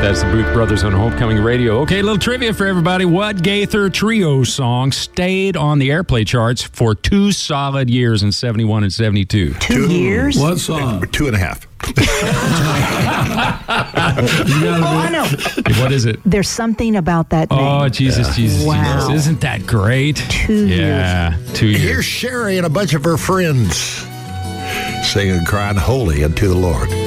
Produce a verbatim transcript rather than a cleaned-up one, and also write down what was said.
That's the Booth Brothers on Homecoming Radio. Okay, a little trivia for everybody. What Gaither Trio song stayed on the airplay charts for two solid years in seventy-one and seventy-two? Two, two years? What song? Two and a half. Oh, I know. What is it? There's something about that name. Oh, Jesus, yeah. Jesus, wow. Jesus. Isn't that great? Two yeah, years. two years. Here's Sherry and a bunch of her friends singing, crying holy unto the Lord.